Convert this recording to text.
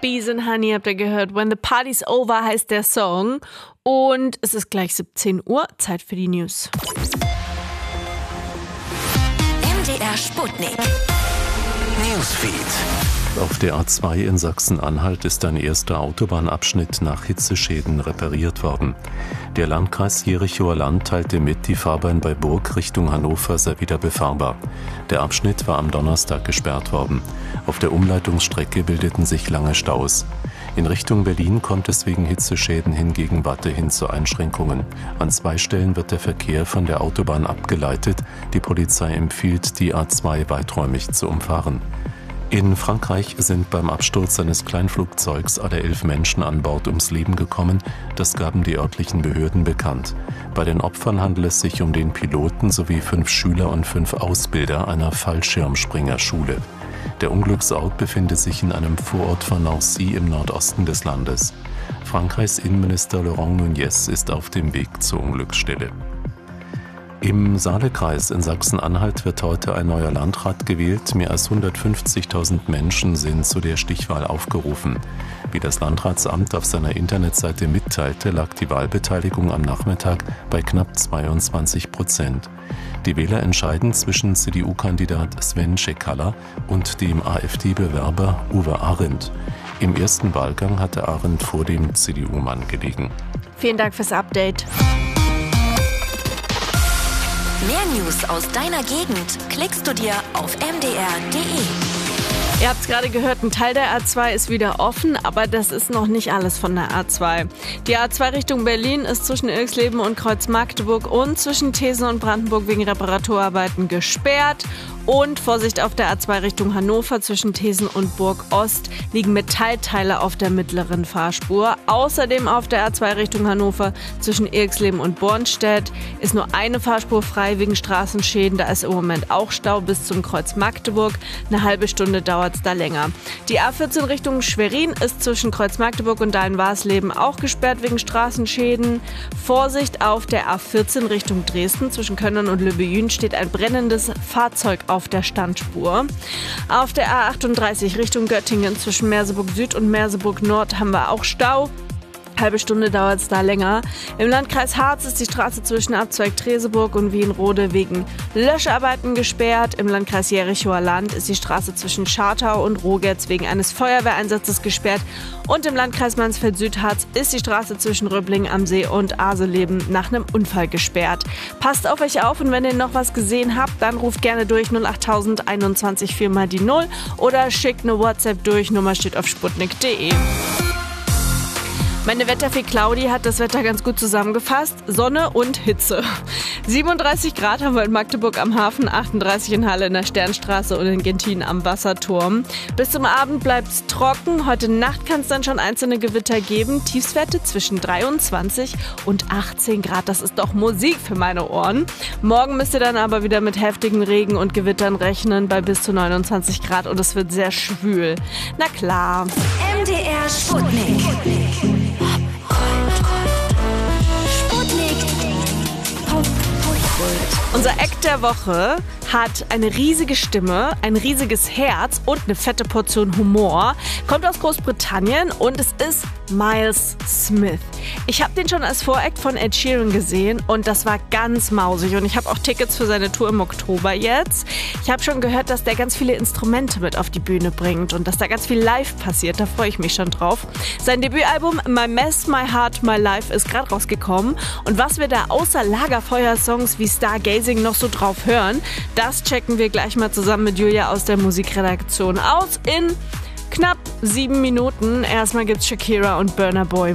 Bees and Honey habt ihr gehört. When the Party's Over heißt der Song. Und es ist gleich 17 Uhr, Zeit für die News. MDR Sputnik. Newsfeed. Auf der A2 in Sachsen-Anhalt ist ein erster Autobahnabschnitt nach Hitzeschäden repariert worden. Der Landkreis Jerichower Land teilte mit, die Fahrbahn bei Burg Richtung Hannover sei wieder befahrbar. Der Abschnitt war am Donnerstag gesperrt worden. Auf der Umleitungsstrecke bildeten sich lange Staus. In Richtung Berlin kommt es wegen Hitzeschäden hingegen weiterhin zu Einschränkungen. An 2 Stellen wird der Verkehr von der Autobahn abgeleitet. Die Polizei empfiehlt, die A2 weiträumig zu umfahren. In Frankreich sind beim Absturz eines Kleinflugzeugs alle 11 Menschen an Bord ums Leben gekommen. Das gaben die örtlichen Behörden bekannt. Bei den Opfern handelt es sich um den Piloten sowie 5 Schüler und 5 Ausbilder einer Fallschirmspringerschule. Der Unglücksort befindet sich in einem Vorort von Nancy im Nordosten des Landes. Frankreichs Innenminister Laurent Nunez ist auf dem Weg zur Unglücksstelle. Im Saalekreis in Sachsen-Anhalt wird heute ein neuer Landrat gewählt. Mehr als 150.000 Menschen sind zu der Stichwahl aufgerufen. Wie das Landratsamt auf seiner Internetseite mitteilte, lag die Wahlbeteiligung am Nachmittag bei knapp 22%. Die Wähler entscheiden zwischen CDU-Kandidat Sven Cekala und dem AfD-Bewerber Uwe Arendt. Im ersten Wahlgang hatte Arendt vor dem CDU-Mann gelegen. Vielen Dank fürs Update. Mehr News aus deiner Gegend klickst du dir auf mdr.de. Ihr habt es gerade gehört, ein Teil der A2 ist wieder offen, aber das ist noch nicht alles von der A2. Die A2 Richtung Berlin ist zwischen Ilksleben und Kreuz-Magdeburg und zwischen Thesen und Brandenburg wegen Reparaturarbeiten gesperrt. Und Vorsicht auf der A2 Richtung Hannover zwischen Thesen und Burg Ost liegen Metallteile auf der mittleren Fahrspur. Außerdem auf der A2 Richtung Hannover zwischen Ilksleben und Bornstedt ist nur eine Fahrspur frei wegen Straßenschäden. Da ist im Moment auch Stau bis zum Kreuz Magdeburg. Eine halbe Stunde dauert es da länger. Die A14 Richtung Schwerin ist zwischen Kreuz Magdeburg und Dahlen-Warsleben auch gesperrt wegen Straßenschäden. Vorsicht auf der A14 Richtung Dresden zwischen Könnern und Löbejün steht ein brennendes Fahrzeug auf der Standspur. Auf der A38 Richtung Göttingen zwischen Merseburg Süd und Merseburg Nord haben wir auch Stau. Halbe Stunde dauert es da länger. Im Landkreis Harz ist die Straße zwischen Abzweig Treseburg und Wienrode wegen Löscharbeiten gesperrt. Im Landkreis Jerichower Land ist die Straße zwischen Schartau und Rogetz wegen eines Feuerwehreinsatzes gesperrt. Und im Landkreis Mansfeld-Südharz ist die Straße zwischen Röblingen am See und Aseleben nach einem Unfall gesperrt. Passt auf euch auf und wenn ihr noch was gesehen habt, dann ruft gerne durch 08000 21 4 mal die 0 oder schickt eine WhatsApp durch. Nummer steht auf sputnik.de. Meine Wetterfee Claudi hat das Wetter ganz gut zusammengefasst. Sonne und Hitze. 37 Grad haben wir in Magdeburg am Hafen, 38 in Halle in der Sternstraße und in Gentin am Wasserturm. Bis zum Abend bleibt es trocken. Heute Nacht kann es dann schon einzelne Gewitter geben. Tiefstwerte zwischen 23 und 18 Grad. Das ist doch Musik für meine Ohren. Morgen müsst ihr dann aber wieder mit heftigen Regen und Gewittern rechnen bei bis zu 29 Grad und es wird sehr schwül. Na klar. MDR Sputnik. Unser Act der Woche hat eine riesige Stimme, ein riesiges Herz und eine fette Portion Humor. Kommt aus Großbritannien und es ist Miles Smith. Ich habe den schon als Voract von Ed Sheeran gesehen und das war ganz mausig. Und ich habe auch Tickets für seine Tour im Oktober jetzt. Ich habe schon gehört, dass der ganz viele Instrumente mit auf die Bühne bringt und dass da ganz viel live passiert. Da freue ich mich schon drauf. Sein Debütalbum My Mess, My Heart, My Life ist gerade rausgekommen. Und was wir da außer Lagerfeuer-Songs wie Stargazing noch so drauf hören, das checken wir gleich mal zusammen mit Julia aus der Musikredaktion aus in knapp 7 Minuten. Erstmal gibt's Shakira und Burna Boy.